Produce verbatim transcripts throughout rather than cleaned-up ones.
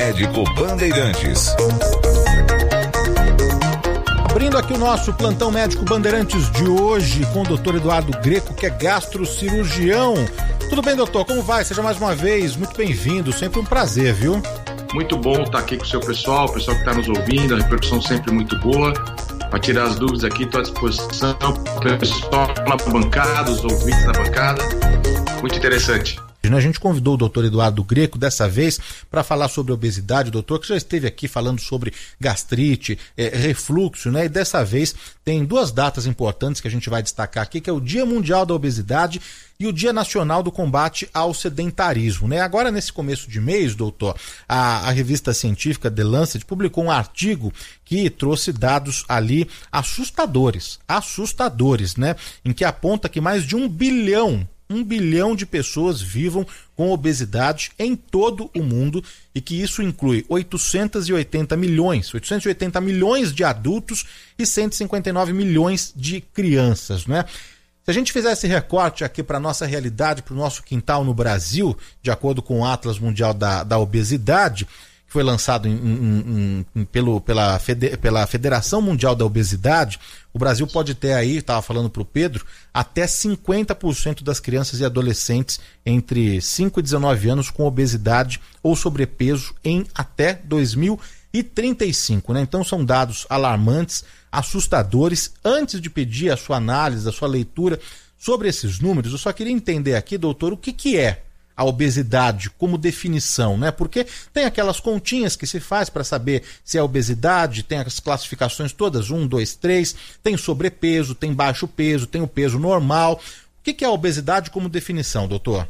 Médico Bandeirantes. Abrindo aqui o nosso plantão médico Bandeirantes de hoje com o doutor Eduardo Greco, que é gastrocirurgião. Tudo bem, doutor? Como vai? Seja mais uma vez muito bem-vindo, sempre um prazer, viu? Muito bom estar aqui com o seu pessoal, o pessoal que está nos ouvindo, a repercussão sempre muito boa. Para tirar as dúvidas aqui, estou à disposição, o pessoal na bancada, os ouvintes na bancada. Muito interessante. A gente convidou o doutor Eduardo Greco dessa vez para falar sobre obesidade, o doutor que já esteve aqui falando sobre gastrite, é, refluxo, né? E dessa vez tem duas datas importantes que a gente vai destacar aqui, que é o Dia Mundial da Obesidade e o Dia Nacional do Combate ao Sedentarismo, né? Agora, nesse começo de mês, doutor, a, a revista científica The Lancet publicou um artigo que trouxe dados ali assustadores, assustadores, né? Em que aponta que mais de um bilhão Um bilhão de pessoas vivam com obesidade em todo o mundo e que isso inclui oitocentos e oitenta milhões, oitocentos e oitenta milhões de adultos e cento e cinquenta e nove milhões de crianças, né? Se a gente fizer esse recorte aqui para a nossa realidade, para o nosso quintal no Brasil, de acordo com o Atlas Mundial da, da Obesidade, que foi lançado em, em, em, pelo, pela, Fede, pela Federação Mundial da Obesidade, o Brasil pode ter aí, estava falando para o Pedro, até cinquenta por cento das crianças e adolescentes entre cinco e dezenove anos com obesidade ou sobrepeso em até dois mil e trinta e cinco, né? Então são dados alarmantes, assustadores. Antes de pedir a sua análise, a sua leitura sobre esses números, eu só queria entender aqui, doutor, o que, que é a obesidade como definição, né? Porque tem aquelas continhas que se faz para saber se é obesidade, tem as classificações todas, um, dois, três, tem sobrepeso, tem baixo peso, tem o peso normal. O que, que é a obesidade como definição, doutor?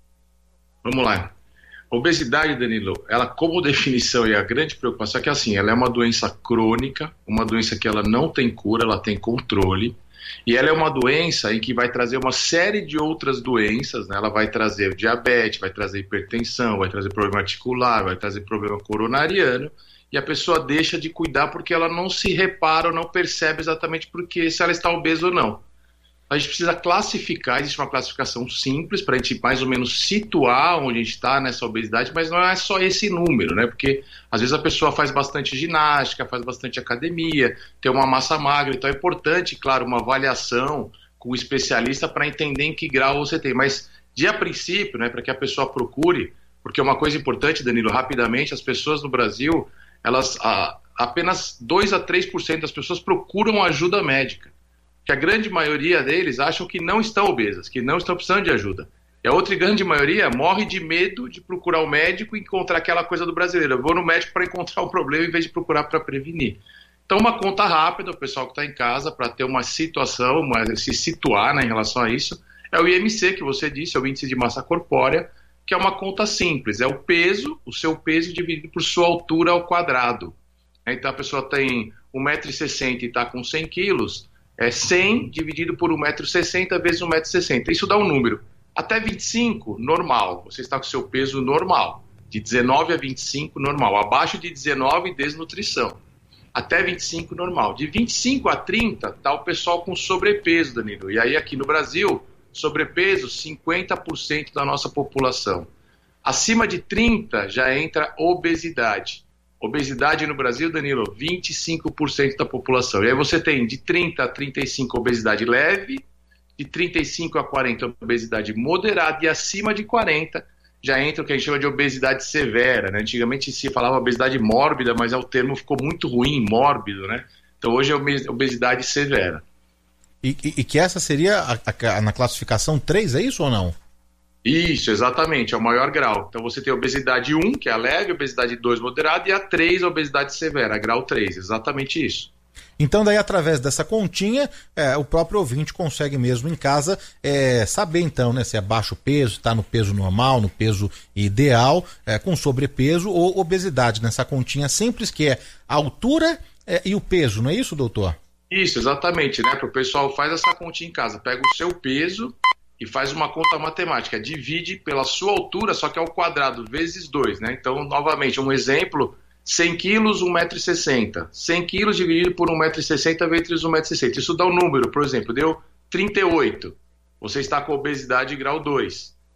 Vamos lá. A obesidade, Danilo, ela como definição e a grande preocupação é que assim, ela é uma doença crônica, uma doença que ela não tem cura, ela tem controle. E ela é uma doença em que vai trazer uma série de outras doenças, né? Ela vai trazer diabetes, vai trazer hipertensão, vai trazer problema articular, vai trazer problema coronariano, e a pessoa deixa de cuidar porque ela não se repara ou não percebe exatamente porque, se ela está obesa ou não. A gente precisa classificar, existe uma classificação simples para a gente mais ou menos situar onde a gente está nessa obesidade, mas não é só esse número, né? Porque às vezes a pessoa faz bastante ginástica, faz bastante academia, tem uma massa magra, então é importante, claro, uma avaliação com o especialista para entender em que grau você tem. Mas de a princípio, né, para que a pessoa procure, porque uma coisa importante, Danilo, rapidamente, as pessoas no Brasil, elas a, apenas dois a três por cento das pessoas procuram ajuda médica. Que a grande maioria deles acham que não estão obesas, que não estão precisando de ajuda. E a outra grande maioria morre de medo de procurar o médico e encontrar aquela coisa do brasileiro. Eu vou no médico para encontrar o problema em vez de procurar para prevenir. Então, uma conta rápida, o pessoal que está em casa, para ter uma situação, uma, se situar, né, em relação a isso, é o I M C, que você disse, é o Índice de Massa Corpórea, que é uma conta simples. É o peso, o seu peso dividido por sua altura ao quadrado. Então, a pessoa tem um metro e sessenta e está com cem quilos, é cem dividido por um metro e sessenta vezes um metro e sessenta. Isso dá um número. Até vinte e cinco, normal. Você está com seu peso normal. De dezenove a vinte e cinco, normal. Abaixo de dezenove, desnutrição. Até vinte e cinco, normal. De vinte e cinco a trinta, está o pessoal com sobrepeso, Danilo. E aí aqui no Brasil, sobrepeso, cinquenta por cento da nossa população. Acima de trinta, já entra obesidade. Obesidade no Brasil, Danilo, vinte e cinco por cento da população. E aí você tem de trinta a trinta e cinco obesidade leve, de trinta e cinco a quarenta obesidade moderada e acima de quarenta já entra o que a gente chama de obesidade severa, né? Antigamente se falava obesidade mórbida, mas o termo ficou muito ruim, mórbido, né? Então hoje é obesidade severa. E, e, e que essa seria a, a, na classificação três, é isso ou não? Isso, exatamente, é o maior grau. Então você tem a obesidade um, que é a leve, a obesidade dois, moderada, e a três, a obesidade severa, grau três, exatamente isso. Então daí, através dessa continha, é, o próprio ouvinte consegue mesmo em casa é, saber então, né, se é baixo peso, se está no peso normal, no peso ideal, é, com sobrepeso ou obesidade, nessa continha simples que é a altura é, e o peso, não é isso, doutor? Isso, exatamente, né? O pessoal faz essa continha em casa, pega o seu peso e faz uma conta matemática, divide pela sua altura, só que ao quadrado, vezes dois, né? Então, novamente, um exemplo, cem quilos, um metro e sessenta. cem quilos dividido por um metro e sessenta vezes um metro e sessenta. Isso dá um número, por exemplo, deu trinta e oito. Você está com obesidade grau dois.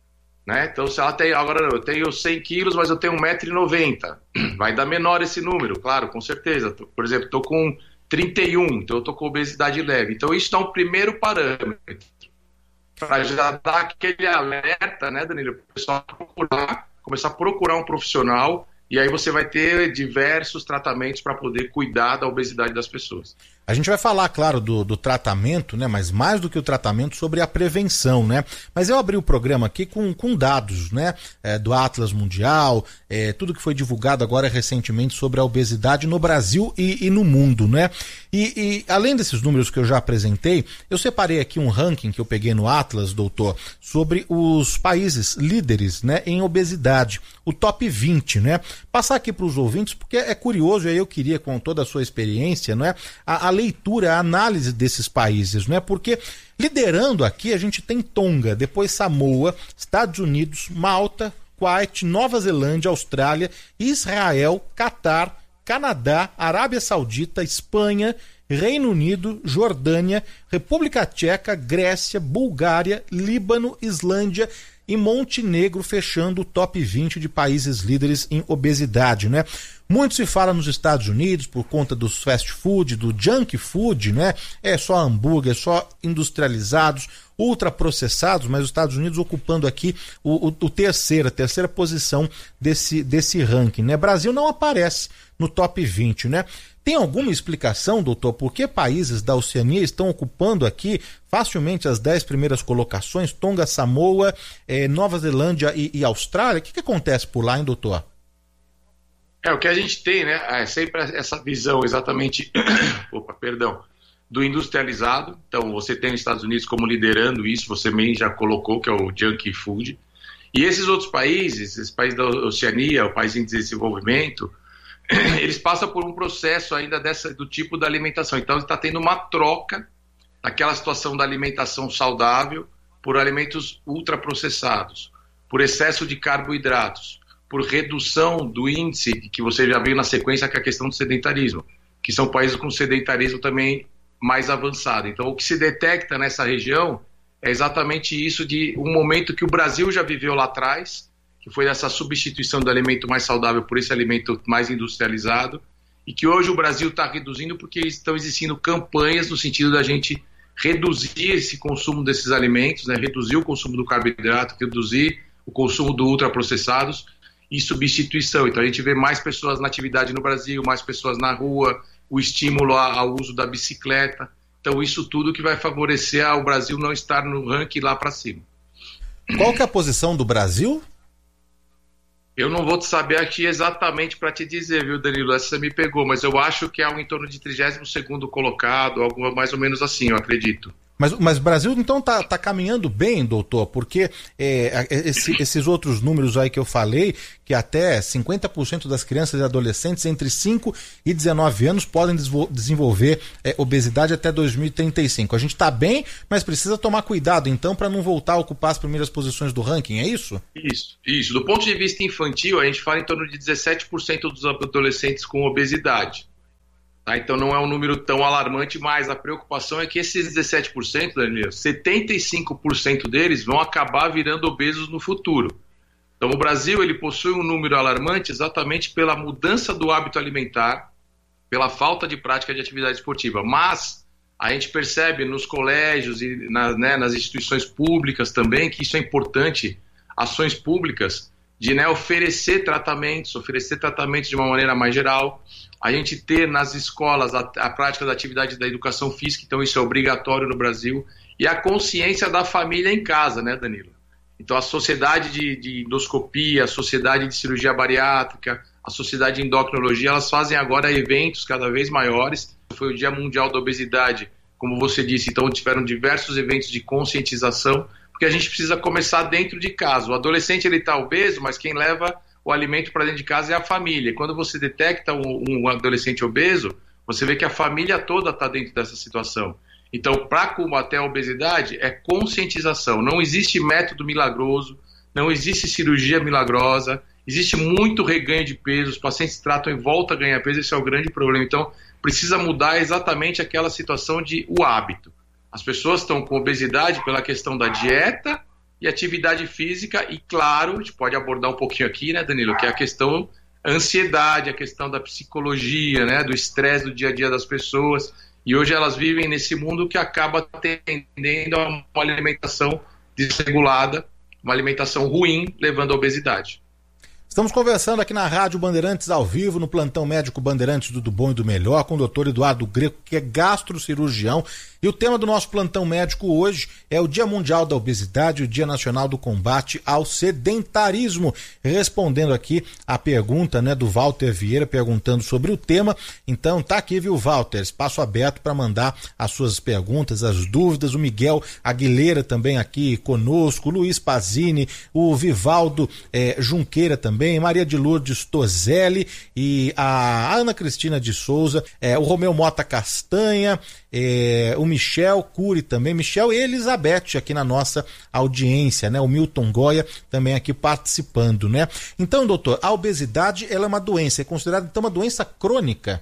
Né? Então, se ela tem, agora eu tenho cem quilos, mas eu tenho um metro e noventa, vai dar menor esse número, claro, com certeza. Por exemplo, estou com trinta e um, então eu estou com obesidade leve. Então, isso é um primeiro parâmetro, para já dar aquele alerta, né, Danilo, para o pessoal procurar, começar a procurar um profissional, e aí você vai ter diversos tratamentos para poder cuidar da obesidade das pessoas. A gente vai falar, claro, do, do tratamento, né? Mas mais do que o tratamento, sobre a prevenção, né? Mas eu abri o programa aqui com, com dados, né? É, do Atlas Mundial, é, tudo que foi divulgado agora recentemente sobre a obesidade no Brasil e, e no mundo, né? E, e além desses números que eu já apresentei, eu separei aqui um ranking que eu peguei no Atlas, doutor, sobre os países líderes, né, em obesidade, o top vinte, né? Passar aqui para os ouvintes, porque é curioso, e aí eu queria, com toda a sua experiência, né, a, a leitura, a análise desses países, né? Porque liderando aqui a gente tem Tonga, depois Samoa, Estados Unidos, Malta, Kuwait, Nova Zelândia, Austrália, Israel, Catar, Canadá, Arábia Saudita, Espanha, Reino Unido, Jordânia, República Tcheca, Grécia, Bulgária, Líbano, Islândia e Montenegro, fechando o top vinte de países líderes em obesidade, né? Muito se fala nos Estados Unidos por conta dos fast food, do junk food, né? É só hambúrguer, só industrializados, ultraprocessados, mas os Estados Unidos ocupando aqui o, o, o terceiro, a terceira posição desse, desse ranking, né? Brasil não aparece no top vinte, né? Tem alguma explicação, doutor, por que países da Oceania estão ocupando aqui facilmente as dez primeiras colocações, Tonga, Samoa, eh, Nova Zelândia e, e Austrália? O que, que acontece por lá, hein, doutor? É, o que a gente tem, né, é sempre essa visão exatamente, opa, perdão, do industrializado. Então, você tem os Estados Unidos como liderando isso, você também já colocou, que é o junk food. E esses outros países, esses países da Oceania, o país em desenvolvimento, eles passam por um processo ainda dessa, do tipo da alimentação. Então, está tendo uma troca daquela situação da alimentação saudável por alimentos ultraprocessados, por excesso de carboidratos, por redução do índice que você já viu na sequência, que é a questão do sedentarismo, que são países com sedentarismo também mais avançado. Então, o que se detecta nessa região é exatamente isso, de um momento que o Brasil já viveu lá atrás, que foi essa substituição do alimento mais saudável por esse alimento mais industrializado, e que hoje o Brasil está reduzindo porque estão existindo campanhas no sentido da gente reduzir esse consumo desses alimentos, né, reduzir o consumo do carboidrato, reduzir o consumo do ultraprocessados e substituição. Então a gente vê mais pessoas na atividade no Brasil, mais pessoas na rua, o estímulo ao uso da bicicleta. Então isso tudo que vai favorecer ao Brasil não estar no ranking lá para cima. Qual que é a posição do Brasil? Eu não vou te saber aqui exatamente para te dizer, viu, Danilo? Essa você me pegou, mas eu acho que é algo em torno de trigésimo segundo colocado, algo mais ou menos assim, eu acredito. Mas, mas o Brasil, então, tá, tá caminhando bem, doutor, porque é, esse, esses outros números aí que eu falei, que até cinquenta por cento das crianças e adolescentes entre cinco e dezenove anos podem desenvolver é, obesidade até dois mil e trinta e cinco. A gente tá bem, mas precisa tomar cuidado, então, para não voltar a ocupar as primeiras posições do ranking, é isso? Isso, isso. Do ponto de vista infantil, a gente fala em torno de dezessete por cento dos adolescentes com obesidade. Tá? Então não é um número tão alarmante, mas a preocupação é que esses dezessete por cento, Daniel, setenta e cinco por cento deles vão acabar virando obesos no futuro. Então o Brasil ele possui um número alarmante exatamente pela mudança do hábito alimentar, pela falta de prática de atividade esportiva. Mas a gente percebe nos colégios e na, né, nas instituições públicas também que isso é importante, ações públicas de, né, oferecer tratamentos, oferecer tratamentos de uma maneira mais geral. A gente ter nas escolas a, a prática da atividade da educação física, então isso é obrigatório no Brasil, e a consciência da família em casa, né, Danilo? Então a sociedade de, de endoscopia, a sociedade de cirurgia bariátrica, a sociedade de endocrinologia, elas fazem agora eventos cada vez maiores. Foi o Dia Mundial da Obesidade, como você disse, então tiveram diversos eventos de conscientização, porque a gente precisa começar dentro de casa. O adolescente ele está obeso, mas quem leva o alimento para dentro de casa é a família. Quando você detecta um, um adolescente obeso, você vê que a família toda está dentro dessa situação. Então, para combater a obesidade, é conscientização. Não existe método milagroso, não existe cirurgia milagrosa, existe muito reganho de peso, os pacientes tratam e voltam a ganhar peso, esse é o grande problema. Então, precisa mudar exatamente aquela situação de o hábito. As pessoas estão com obesidade pela questão da dieta e atividade física, e claro, a gente pode abordar um pouquinho aqui, né, Danilo, que é a questão da ansiedade, a questão da psicologia, né, do estresse do dia a dia das pessoas, e hoje elas vivem nesse mundo que acaba tendendo a uma alimentação desregulada, uma alimentação ruim, levando à obesidade. Estamos conversando aqui na Rádio Bandeirantes ao vivo, no Plantão Médico Bandeirantes do Bom e do Melhor, com o doutor Eduardo Greco, que é gastrocirurgião. E o tema do nosso Plantão Médico hoje é o Dia Mundial da Obesidade, o Dia Nacional do Combate ao Sedentarismo. Respondendo aqui a pergunta, né, do Walter Vieira, perguntando sobre o tema. Então tá aqui, viu, Walter? Espaço aberto para mandar as suas perguntas, as dúvidas. O Miguel Aguilera também aqui conosco, o Luiz Pazini, o Vivaldo eh, Junqueira também, Maria de Lourdes Tozelli e a Ana Cristina de Souza, eh, o Romeu Mota Castanha, eh, o Michel Cury também, Michel e Elizabeth aqui na nossa audiência, né? O Milton Goya também aqui participando, né? Então, doutor, a obesidade, ela é uma doença, é considerada então uma doença crônica?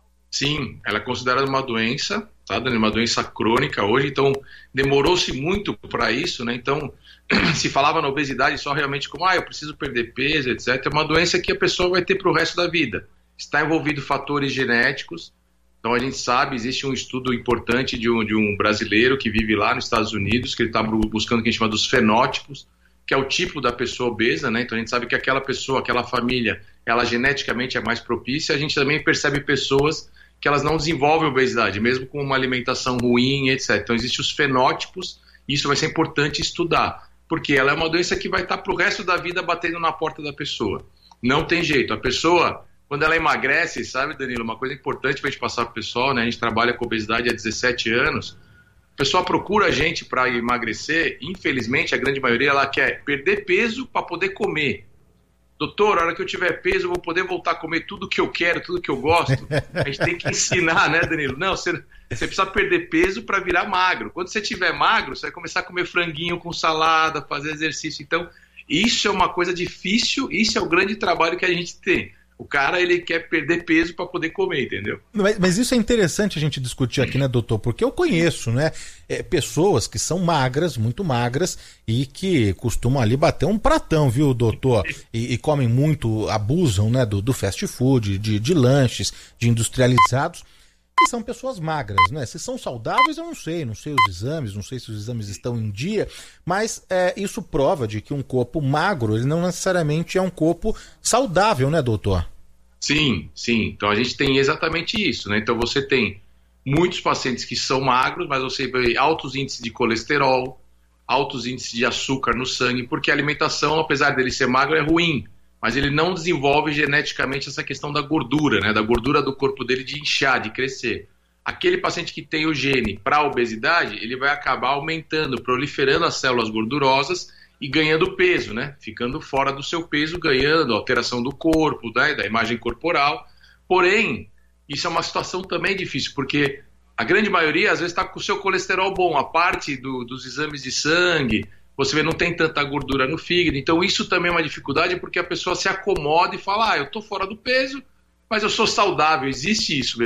Sim, ela é considerada uma doença, tá, Dani? Uma doença crônica hoje, então demorou-se muito para isso, né? Então, se falava na obesidade só realmente como, ah, eu preciso perder peso, etcétera. É uma doença que a pessoa vai ter para o resto da vida. Está envolvido fatores genéticos. Então a gente sabe, existe um estudo importante de um, de um brasileiro que vive lá nos Estados Unidos, que ele está buscando o que a gente chama dos fenótipos, que é o tipo da pessoa obesa, né? Então a gente sabe que aquela pessoa, aquela família, ela geneticamente é mais propícia. A gente também percebe pessoas que elas não desenvolvem obesidade, mesmo com uma alimentação ruim, etcétera. Então existem os fenótipos, e isso vai ser importante estudar, porque ela é uma doença que vai estar para o resto da vida batendo na porta da pessoa. Não tem jeito, a pessoa... Quando ela emagrece, sabe, Danilo, uma coisa importante para a gente passar para o pessoal, né? A gente trabalha com obesidade há dezessete anos. A pessoa procura a gente para emagrecer, infelizmente, a grande maioria, ela quer perder peso para poder comer. Doutor, a hora que eu tiver peso, eu vou poder voltar a comer tudo que eu quero, tudo que eu gosto. A gente tem que ensinar, né, Danilo? Não, você, você precisa perder peso para virar magro. Quando você estiver magro, você vai começar a comer franguinho com salada, fazer exercício. Então, isso é uma coisa difícil, isso é o grande trabalho que a gente tem. O cara, ele quer perder peso para poder comer, entendeu? Mas, mas isso é interessante a gente discutir aqui, né, doutor? Porque eu conheço, né, é, pessoas que são magras, muito magras, e que costumam ali bater um pratão, viu, doutor? E, e comem muito, abusam, né, do, do fast food, de, de lanches, de industrializados. E são pessoas magras, né? Se são saudáveis, eu não sei, não sei os exames, não sei se os exames estão em dia, mas é, isso prova de que um corpo magro, ele não necessariamente é um corpo saudável, né, doutor? Sim, sim. Então a gente tem exatamente isso, né? Então você tem muitos pacientes que são magros, mas você vê altos índices de colesterol, altos índices de açúcar no sangue, porque a alimentação, apesar dele ser magro, é ruim. Mas ele não desenvolve geneticamente essa questão da gordura, né? Da gordura do corpo dele de inchar, de crescer. Aquele paciente que tem o gene para a obesidade, ele vai acabar aumentando, proliferando as células gordurosas e ganhando peso, né? Ficando fora do seu peso, ganhando alteração do corpo, né? Da imagem corporal. Porém, isso é uma situação também difícil, porque a grande maioria, às vezes, está com o seu colesterol bom, a parte do, dos exames de sangue, você vê, não tem tanta gordura no fígado. Então isso também é uma dificuldade, porque a pessoa se acomoda e fala, ah, eu estou fora do peso, mas eu sou saudável. Existe isso